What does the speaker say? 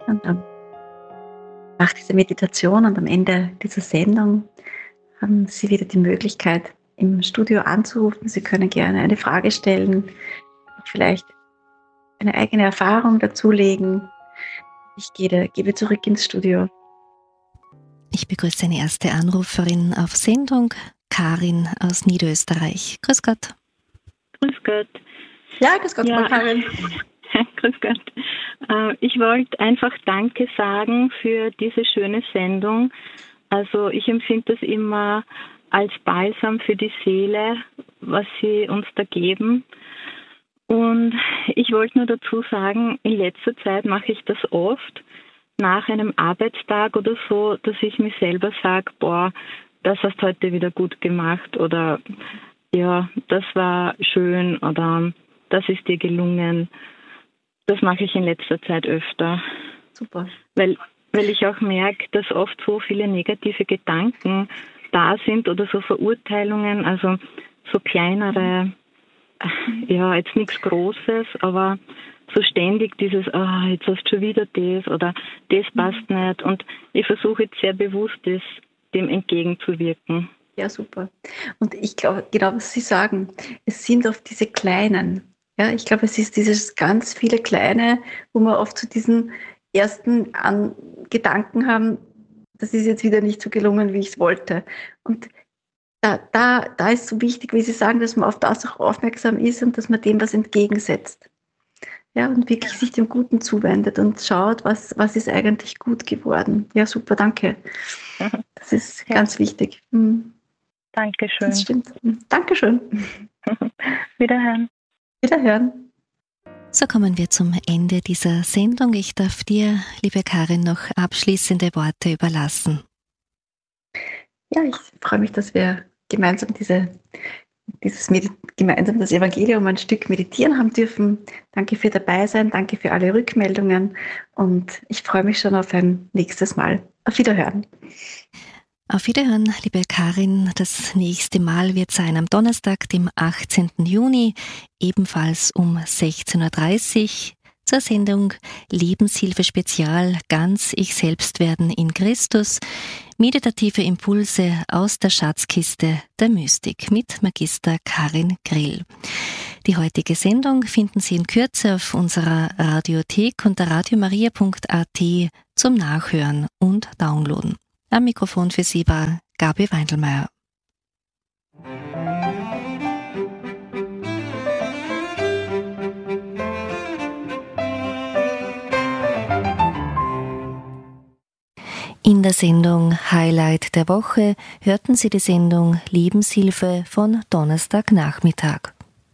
Und nach dieser Meditation und am Ende dieser Sendung haben Sie wieder die Möglichkeit, im Studio anzurufen. Sie können gerne eine Frage stellen, vielleicht eine eigene Erfahrung dazulegen. Ich gebe zurück ins Studio. Ich begrüße eine erste Anruferin auf Sendung, Karin aus Niederösterreich. Grüß Gott. Grüß Gott. Ja, grüß Gott, Ja. Karin. Grüß Gott. Ich wollte einfach Danke sagen für diese schöne Sendung. Also ich empfinde das immer als Balsam für die Seele, was Sie uns da geben. Und ich wollte nur dazu sagen, in letzter Zeit mache ich das oft, nach einem Arbeitstag oder so, dass ich mir selber sage, boah, das hast du heute wieder gut gemacht oder ja, das war schön oder das ist dir gelungen. Das mache ich in letzter Zeit öfter. Super. Weil ich auch merke, dass oft so viele negative Gedanken da sind oder so Verurteilungen, also so kleinere, ja, jetzt nichts Großes, aber so ständig dieses, jetzt hast du schon wieder das oder das passt nicht. Und ich versuche jetzt sehr bewusst, dem entgegenzuwirken. Ja, super. Und ich glaube, genau was Sie sagen, es sind oft diese kleinen. Ja, ich glaube, es ist dieses ganz viele Kleine, wo wir oft zu diesen ersten Gedanken haben, das ist jetzt wieder nicht so gelungen, wie ich es wollte. Und da ist so wichtig, wie Sie sagen, dass man auf das auch aufmerksam ist und dass man dem was entgegensetzt. Ja, und wirklich sich dem Guten zuwendet und schaut, was ist eigentlich gut geworden. Ja, super, danke. Das ist ganz wichtig. Dankeschön. Das stimmt. Dankeschön. Wiederhören. Wiederhören. So kommen wir zum Ende dieser Sendung. Ich darf dir, liebe Karin, noch abschließende Worte überlassen. Ja, ich freue mich, dass wir gemeinsam gemeinsam das Evangelium ein Stück meditieren haben dürfen. Danke für dabei sein, danke für alle Rückmeldungen und ich freue mich schon auf ein nächstes Mal. Auf Wiederhören. Auf Wiederhören, liebe Karin. Das nächste Mal wird sein am Donnerstag, dem 18. Juni, ebenfalls um 16.30 Uhr zur Sendung Lebenshilfe Spezial, ganz ich selbst werden in Christus. Meditative Impulse aus der Schatzkiste der Mystik mit Magister Karin Grill. Die heutige Sendung finden Sie in Kürze auf unserer Radiothek unter radiomaria.at zum Nachhören und Downloaden. Am Mikrofon für Sie war Gabi Weindelmeier. In der Sendung Highlight der Woche hörten Sie die Sendung Lebenshilfe von Donnerstagnachmittag.